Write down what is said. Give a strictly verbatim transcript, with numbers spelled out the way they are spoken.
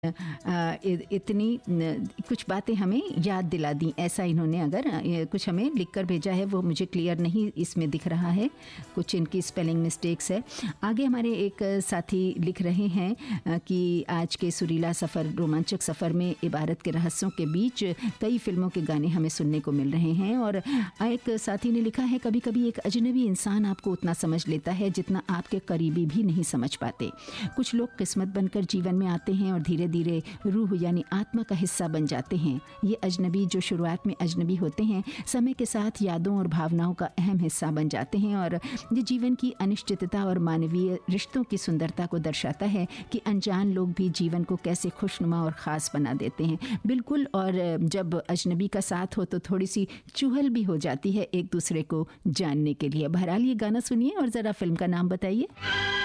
अ, इ- इतनी न, कुछ बातें हमें याद दिला दी, ऐसा इन्होंने अगर अ, कुछ हमें लिख कर भेजा है, वो मुझे क्लियर नहीं इसमें दिख रहा है, कुछ इनकी स्पेलिंग मिस्टेक्स है। आगे हमारे एक साथी लिख रहे हैं अ, कि आज के सुरीला सफ़र, रोमांचक सफ़र में इबारत के रहस्यों के बीच कई फिल्मों के गाने हमें सुनने को मिल रहे हैं। और एक साथी ने लिखा है, कभी कभी एक अजनबी इंसान आपको उतना समझ लेता है जितना आपके करीबी भी नहीं समझ पाते। कुछ लोग किस्मत बनकर जीवन में आते हैं और धीरे धीरे रूह यानी आत्मा का हिस्सा बन जाते हैं। ये अजनबी जो शुरुआत में अजनबी होते हैं, समय के साथ यादों और भावनाओं का अहम हिस्सा बन जाते हैं। और ये जीवन की अनिश्चितता और मानवीय रिश्तों की सुंदरता को दर्शाता है कि अनजान लोग भी जीवन को कैसे खुशनुमा और ख़ास बना देते हैं। बिल्कुल, और जब अजनबी का साथ हो तो थोड़ी सी चुहल भी हो जाती है एक दूसरे को जानने के लिए। बहरहाल ये गाना सुनिए और ज़रा फिल्म का नाम बताइए।